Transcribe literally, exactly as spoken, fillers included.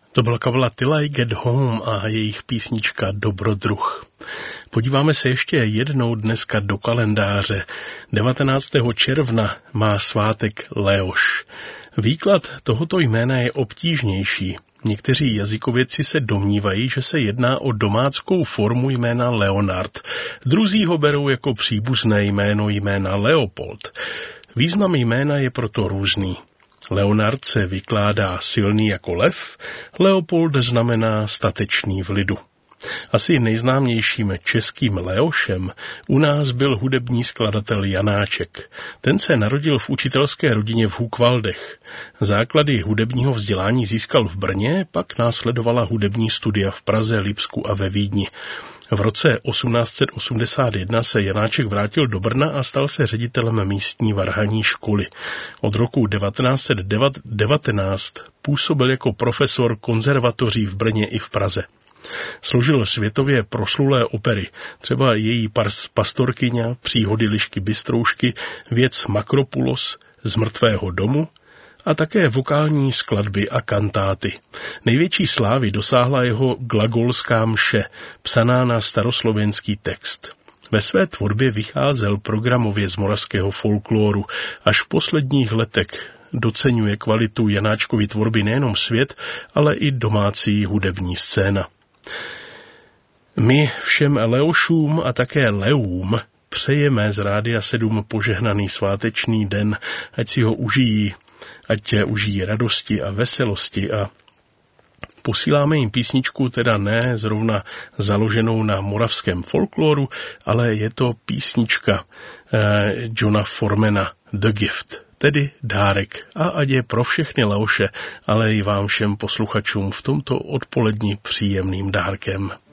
To byla kapela Till I Get Home a jejich písnička Dobrodruh. Podíváme se ještě jednou dneska do kalendáře. devatenáctého června má svátek Leoš. Výklad tohoto jména je obtížnější. Někteří jazykovědci se domnívají, že se jedná o domáckou formu jména Leonard. Druzí ho berou jako příbuzné jméno jména Leopold. Význam jména je proto různý. Leonard se vykládá silný jako lev, Leopold znamená statečný v lidu. Asi nejznámějším českým Leošem u nás byl hudební skladatel Janáček. Ten se narodil v učitelské rodině v Hukvaldech. Základy hudebního vzdělání získal v Brně, pak následovala hudební studia v Praze, Lipsku a ve Vídni. V roce osmnáct set osmdesát jedna se Janáček vrátil do Brna a stal se ředitelem místní varhanní školy. Od roku devatenáct set devatenáct působil jako profesor konzervatoří v Brně i v Praze. Složil světově proslulé opery, třeba její Pastorkyňa, Příhody Lišky Bystroušky, Věc Makropulos, Z mrtvého domu a také vokální skladby a kantáty. Největší slávy dosáhla jeho glagolská mše, psaná na staroslovenský text. Ve své tvorbě vycházel programově z moravského folkloru. Až v posledních letech doceňuje kvalitu Janáčkovy tvorby nejenom svět, ale i domácí hudební scéna. My všem Leošům a také Leům přejeme z Rádia sedm požehnaný sváteční den, ať si ho užijí, ať užijí radosti a veselosti a posíláme jim písničku, teda ne zrovna založenou na moravském folkloru, ale je to písnička eh, Johna Formana The Gift, tedy dárek. A ať je pro všechny Leoše, ale i vám všem posluchačům v tomto odpoledni příjemným dárkem.